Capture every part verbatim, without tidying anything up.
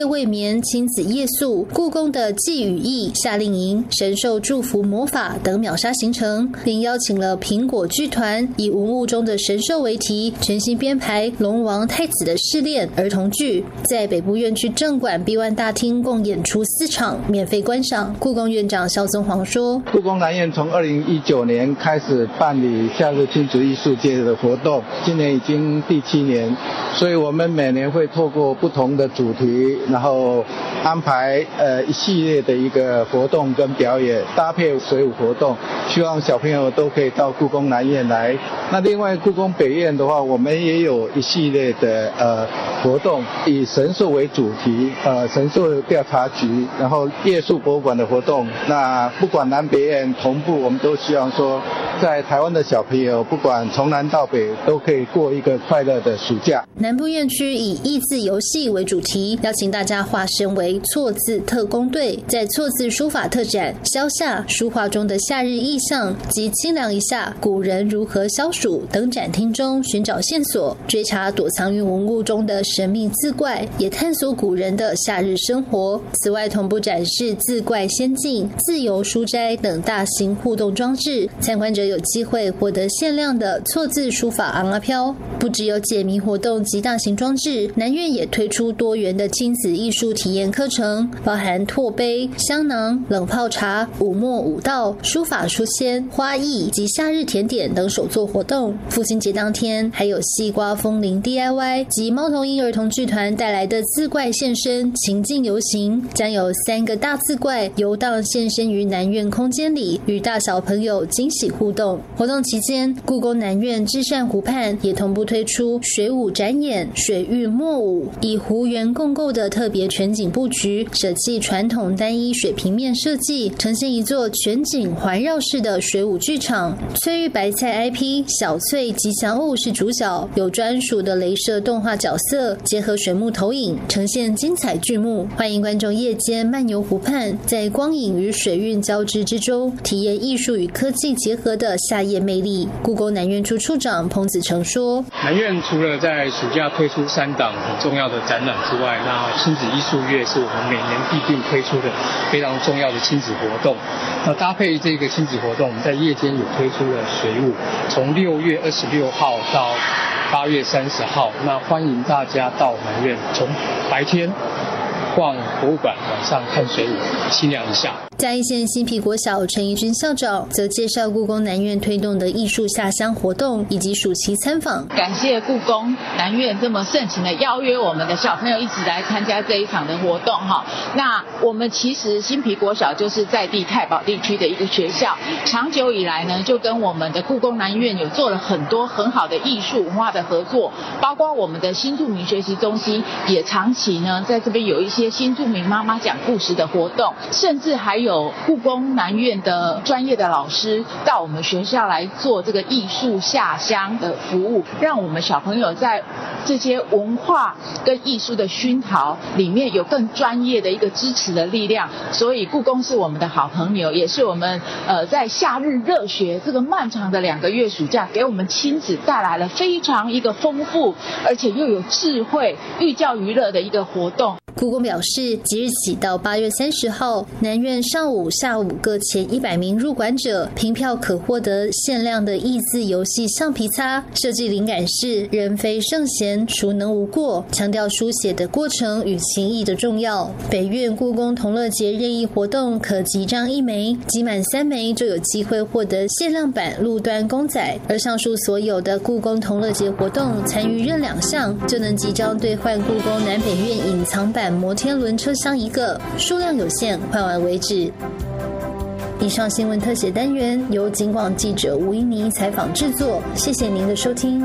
未眠亲子夜宿、故宫的祭与义、夏令营、神兽祝福魔法等秒杀行程，并邀请了苹果剧团以文物中的神兽为题，全新编排龙王太子的试炼儿童剧，在北部院区正馆 B 一 大厅共演出四场，免费观赏。故宫院长萧宗煌说：“ 故宫南院从二零一九年开始办理夏日亲子艺术节的活动，今年已经第七年，所以我们每年会透过不同的主题。”然后安排呃一系列的一个活动跟表演，搭配水舞活动，希望小朋友都可以到故宫南院来。那另外故宫北院的话，我们也有一系列的呃活动，以神兽为主题，呃神兽调查局，然后夜宿博物馆的活动。那不管南北院同步，我们都希望说，在台湾的小朋友不管从南到北都可以过一个快乐的暑假。 南部院区以益字游戏为主题，邀请大家化身为错字特工队，在错字书法特展消夏书画中的夏日意象及清凉一下古人如何消暑等展厅中寻找线索，追查躲藏于文物中的神秘字怪，也探索古人的夏日生活。此外同步展示字怪仙境、自由书斋等大型互动装置，参观者有机会获得限量的错字书法昂阿飘。不只有解谜活动及大型装置，南院也推出多元的亲子艺术体验课程，包含拓杯、香囊、冷泡茶、武墨武道、书法书签、花艺及夏日甜点等手作活动。父亲节当天还有西瓜风铃 D I Y 及猫头鹰儿童剧团带来的字怪现身情境游行，将有三个大字怪游荡现身于南院空间里，与大小朋友惊喜互动。活动期间，故宫南院至善湖畔也同步推出水舞展演、水域墨舞，以湖园共构的特别全景布局，舍弃传统单一水平面设计，呈现一座全景环绕式的水舞剧场。翠玉白菜 I P 小翠吉祥物是主角，有专属的雷射动画角色，结合水幕投影，呈现精彩剧目。欢迎观众夜间漫游湖畔，在光影与水韵交织之中，体验艺术与科技结合的夏夜魅力。故宫南院处处长彭子成说：“ 南院除了在暑假推出三档很重要的展览之外，那亲子艺术月是我们每年必定推出的非常重要的亲子活动。那搭配这个亲子活动，我们在夜间也推出了水舞，从六月二十六号到八月三十号。那欢迎大家到南院，从白天逛博物馆，晚上看水舞，清凉一下。” 嘉义县新埤国小陈怡君校长则介绍故宫南院推动的艺术下乡活动以及暑期参访。 感谢故宫南院这么盛情的邀约我们的小朋友一起来参加这一场的活动哈。那我们其实新埤国小就是在地太保地区的一个学校，长久以来呢就跟我们的故宫南院有做了很多很好的艺术文化的合作，包括我们的新住民学习中心也长期呢在这边有一些新住民妈妈讲故事的活动，甚至还有有故宫南院的专业的老师到我们学校来做这个艺术下乡的服务，让我们小朋友在这些文化跟艺术的熏陶里面有更专业的一个支持的力量。所以故宫是我们的好朋友，也是我们呃在夏日热学这个漫长的两个月暑假，给我们亲子带来了非常一个丰富而且又有智慧寓教于乐的一个活动。 故宫表示，即日起到八月三十号，南院上午、下午各前一百名入馆者凭票可获得限量的益字游戏橡皮擦，设计灵感是人非圣贤，孰能无过，强调书写的过程与情谊的重要。北院故宫同乐节任意活动可集章一枚，集满三枚就有机会获得限量版路端公仔，而上述所有的故宫同乐节活动参与任两项就能即将兑换故宫南北院隐藏版摩天轮车厢一个，数量有限，换完为止。以上新闻特写单元由警广记者吴依妮采访制作，谢谢您的收听。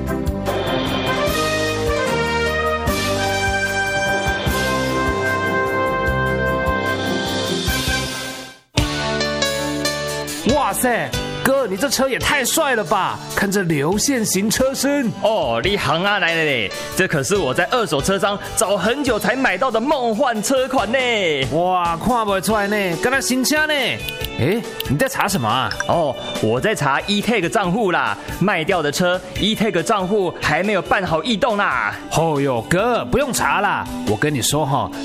哇塞，哥，你这车也太帅了吧！看这流线型车身哦，你行啊来了嘞！这可是我在二手车商找很久才买到的梦幻车款呢！ 哇，看不出来呢，跟那新车呢。哎，你在查什么啊？ 哦，我在查 E-Tag 账户啦，卖掉的车 E-Tag 账户还没有办好异动啦。 哦哟，哥，不用查啦，我跟你说哈，